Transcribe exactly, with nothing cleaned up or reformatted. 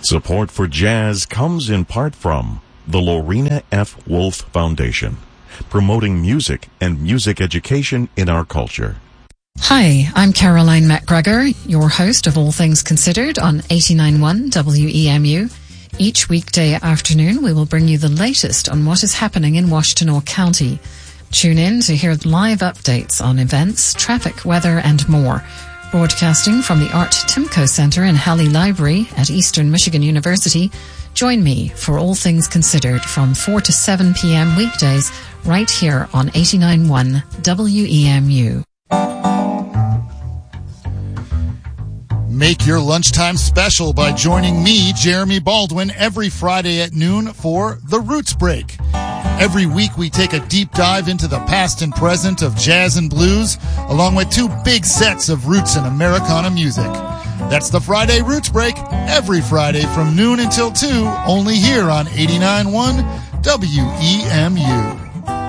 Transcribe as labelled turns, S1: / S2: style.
S1: Support for jazz comes in part from the Lorena F. Wolf Foundation, promoting music and music education in our culture.
S2: Hi, I'm Caroline McGregor, your host of All Things Considered on eighty-nine point one W E M U. Each weekday afternoon, we will bring you the latest on what is happening in Washtenaw County. Tune in to hear live updates on events, traffic, weather, and more. Broadcasting from the Art Timko Centre in Halley Library at Eastern Michigan University, join me for All Things Considered from four to seven p.m. weekdays right here on eighty-nine point one W E M U.
S3: Make your lunchtime special by joining me, Jeremy Baldwin, every Friday at noon for The Roots Break. Every week we take a deep dive into the past and present of jazz and blues, along with two big sets of roots and Americana music. That's the Friday Roots Break, every Friday from noon until two, only here on eighty-nine point one W E M U.